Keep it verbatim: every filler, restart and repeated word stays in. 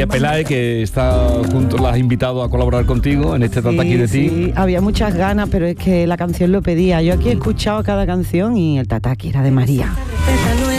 María Peláez, que está junto, la has invitado a colaborar contigo en este Tataki sí, de ti. Sí, había muchas ganas, pero es que la canción lo pedía. Yo aquí he escuchado cada canción y el Tataki era de María.